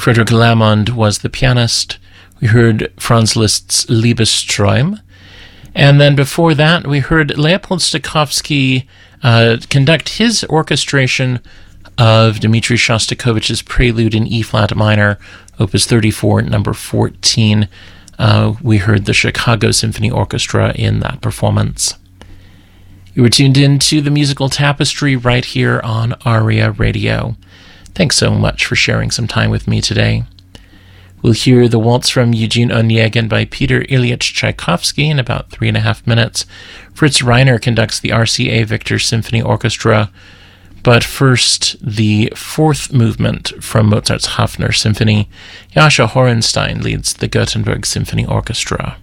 Frederick Lamond was the pianist. We heard Franz Liszt's Liebesträume. And then before that, we heard Leopold Stokowski conduct his orchestration of Dmitri Shostakovich's Prelude in E-flat minor, Opus 34, number 14. We heard the Chicago Symphony Orchestra in that performance. You were tuned in to the Musical Tapestry right here on ARIA Radio. Thanks so much for sharing some time with me today. We'll hear the waltz from Eugene Onegin by Peter Ilyich Tchaikovsky in about 3.5 minutes. Fritz Reiner conducts the RCA Victor Symphony Orchestra. But first, the fourth movement from Mozart's Hafner Symphony. Jascha Horenstein leads the Gothenburg Symphony Orchestra.